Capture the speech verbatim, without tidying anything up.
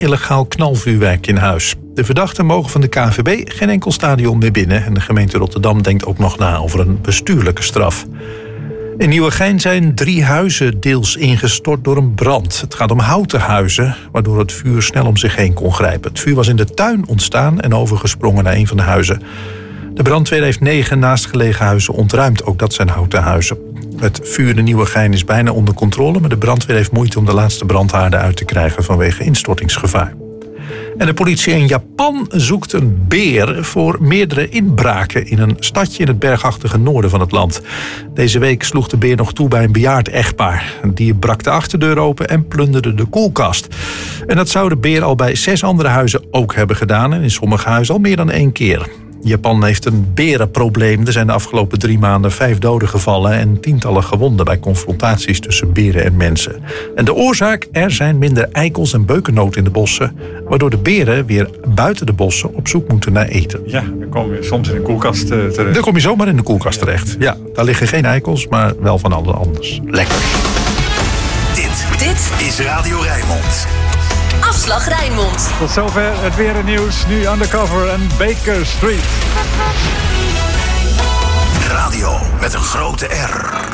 illegaal knalvuurwerk in huis. De verdachten mogen van de K N V B geen enkel stadion meer binnen. En de gemeente Rotterdam denkt ook nog na over een bestuurlijke straf. In Nieuwegein zijn drie huizen deels ingestort door een brand. Het gaat om houten huizen, waardoor het vuur snel om zich heen kon grijpen. Het vuur was in de tuin ontstaan en overgesprongen naar een van de huizen. De brandweer heeft negen naastgelegen huizen ontruimd. Ook dat zijn houten huizen. Het vuur in Nieuwegein is bijna onder controle, maar de brandweer heeft moeite om de laatste brandhaarden uit te krijgen vanwege instortingsgevaar. En de politie in Japan zoekt een beer voor meerdere inbraken in een stadje in het bergachtige noorden van het land. Deze week sloeg de beer nog toe bij een bejaard echtpaar. Die brak de achterdeur open en plunderde de koelkast. En dat zou de beer al bij zes andere huizen ook hebben gedaan en in sommige huizen al meer dan één keer. Japan heeft een berenprobleem. Er zijn de afgelopen drie maanden vijf doden gevallen en tientallen gewonden bij confrontaties tussen beren en mensen. En de oorzaak? Er zijn minder eikels en beukennoot in de bossen, waardoor de beren weer buiten de bossen op zoek moeten naar eten. Ja, dan kom je soms in de koelkast uh, terecht. Dan kom je zomaar in de koelkast terecht. Ja, daar liggen geen eikels, maar wel van alles anders. Lekker. Dit, dit is Radio Rijnmond. Afslag Rijnmond. Tot zover het weer en nieuws. Nu Undercover en Baker Street. Radio met een grote R.